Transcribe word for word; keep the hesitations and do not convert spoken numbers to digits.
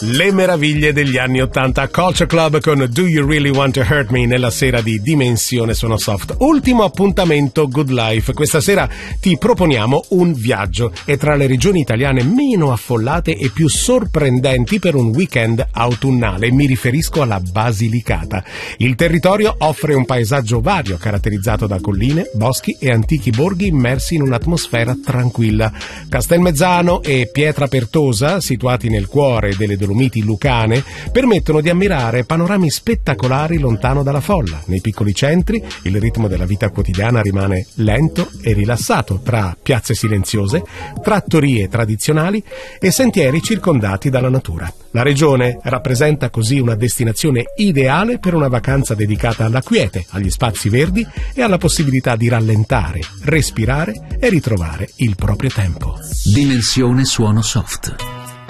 Le meraviglie degli anni ottanta, Culture Club con Do You Really Want to Hurt Me nella sera di Dimensione Suono Soft. Ultimo appuntamento Good Life. Questa sera ti proponiamo un viaggio e tra le regioni italiane meno affollate e più sorprendenti per un weekend autunnale. Mi riferisco alla Basilicata. Il territorio offre un paesaggio vario caratterizzato da colline, boschi e antichi borghi immersi in un'atmosfera tranquilla. Castelmezzano e Pietrapertosa, situati nel cuore delle Dolomiti lucane, permettono di ammirare panorami spettacolari lontano dalla folla. Nei piccoli centri il ritmo della vita quotidiana rimane lento e rilassato, tra piazze silenziose, trattorie tradizionali e sentieri circondati dalla natura. La regione rappresenta così una destinazione ideale per una vacanza dedicata alla quiete, agli spazi verdi e alla possibilità di rallentare, respirare e ritrovare il proprio tempo. Dimensione Suono Soft.